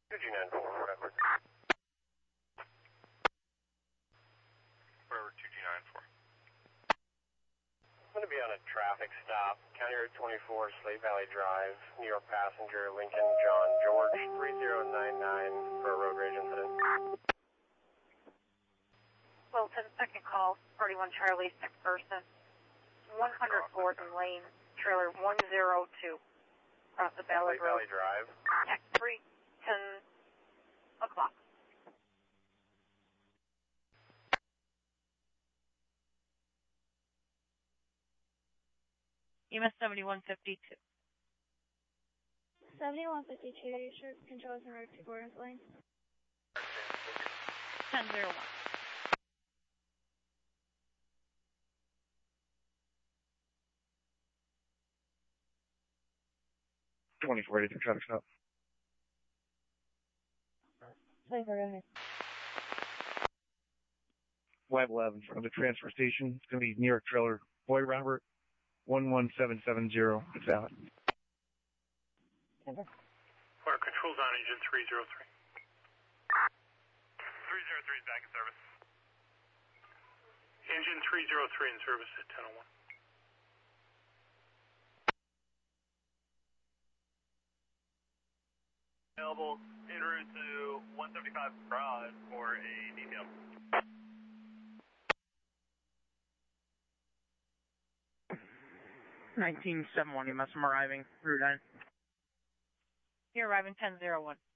2G94, whatever. Whatever, 2G94. I'm going to be on a traffic stop, County Road 24, Slate Valley Drive, New York passenger, Lincoln John George, 3099 for a road rage incident. Wilton, second call, 41 Charlie, sick person, 104th and Lane, trailer 102, across the Ballard Road. Slate Valley Drive. At 3:10 o'clock. EMS 7152. 7152, are you sure controls in road 24 is lane? 1001. Ready to traffic stop. Please, go ahead. 511 from the transfer station. It's going to be New York trailer. Boy Robert, 11770. It's out. Denver. Water controls on engine 303. 303 is back in service. Engine 303 in service at 1001. Available en route to 175 Broad for a detail. $19.71, you must be arriving, Route 9. You're arriving 1001.